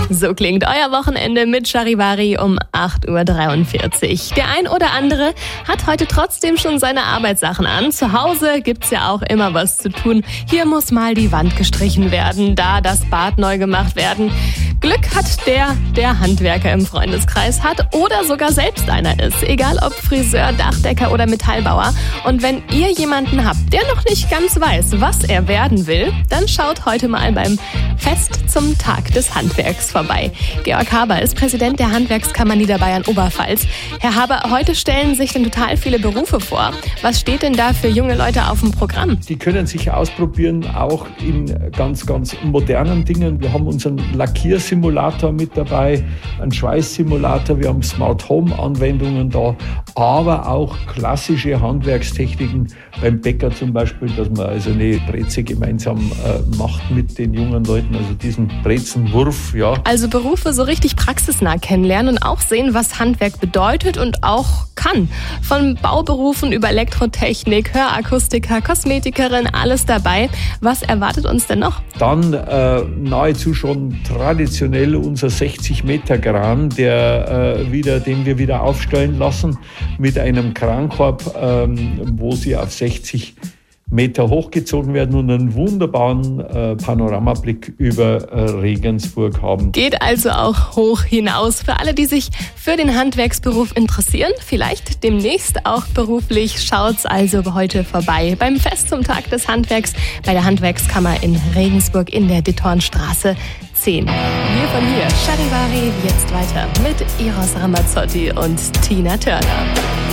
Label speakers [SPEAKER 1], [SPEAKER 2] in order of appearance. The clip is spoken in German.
[SPEAKER 1] So klingt euer Wochenende mit Charivari um 8.43 Uhr. Der ein oder andere hat heute trotzdem schon seine Arbeitssachen an. Zu Hause gibt's ja auch immer was zu tun. Hier muss mal die Wand gestrichen werden, da das Bad neu gemacht werden. Glück hat der Handwerker im Freundeskreis hat oder sogar selbst einer ist. Egal ob Friseur, Dachdecker oder Metallbauer. Und wenn ihr jemanden habt, der noch nicht ganz weiß, was er werden will, dann schaut heute mal beim Fest zum Tag des Handwerks vorbei. Georg Haber ist Präsident der Handwerkskammer Niederbayern-Oberpfalz. Herr Haber, heute stellen sich denn total viele Berufe vor. Was steht denn da für junge Leute auf dem Programm?
[SPEAKER 2] Die können sich ausprobieren, auch in ganz, ganz modernen Dingen. Wir haben unseren Lackiersimulator mit dabei, einen Schweißsimulator, wir haben Smart Home Anwendungen da, aber auch klassische Handwerkstechniken beim Bäcker zum Beispiel, dass man also eine Breze gemeinsam macht mit den jungen Leuten, also diesen Brezenwurf, ja.
[SPEAKER 1] Also Berufe so richtig praxisnah kennenlernen und auch sehen, was Handwerk bedeutet und auch kann. Von Bauberufen über Elektrotechnik, Hörakustiker, Kosmetikerin, alles dabei. Was erwartet uns denn noch?
[SPEAKER 2] Dann nahezu schon traditionell unser 60-Meter-Kran, den wir wieder aufstellen lassen mit einem Krankorb, wo sie auf 60 Meter hochgezogen werden und einen wunderbaren Panoramablick über Regensburg haben.
[SPEAKER 1] Geht also auch hoch hinaus. Für alle, die sich für den Handwerksberuf interessieren, vielleicht demnächst auch beruflich, schaut's also heute vorbei beim Fest zum Tag des Handwerks bei der Handwerkskammer in Regensburg in der Dittornstraße 10. Wir von hier, Charivari, jetzt weiter mit Eros Ramazzotti und Tina Turner.